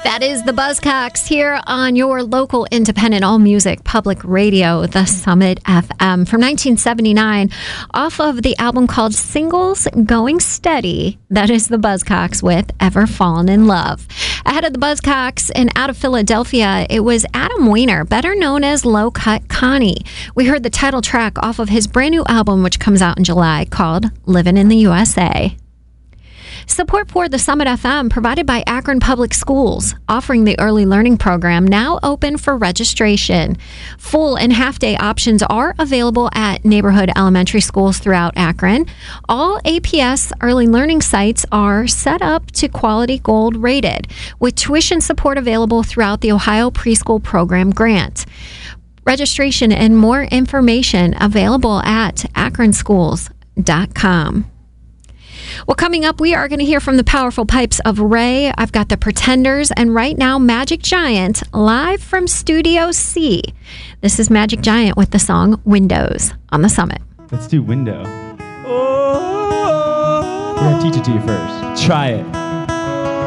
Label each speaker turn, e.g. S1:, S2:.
S1: That is the Buzzcocks here on your local independent all-music public radio, The Summit FM, from 1979, off of the album called Singles Going Steady. That is the Buzzcocks with Ever Fallen in Love. Ahead of the Buzzcocks and out of Philadelphia, it was Adam Weiner, better known as Low Cut Connie. We heard the title track off of his brand new album, which comes out in July, called Living in the USA. Support for the Summit FM provided by Akron Public Schools, offering the early learning program now open for registration. Full and half-day options are available at neighborhood elementary schools throughout Akron. All APS early learning sites are set up to Quality Gold rated, with tuition support available throughout the Ohio Preschool Program Grant. Registration and more information available at akronschools.com. Well, coming up, we are going to hear from the powerful pipes of Ray. I've got the Pretenders, and right now, Magic Giant, live from Studio C. This is Magic Giant with the song Windows on the Summit.
S2: Let's do Window. We're going to teach it to you first. Try it.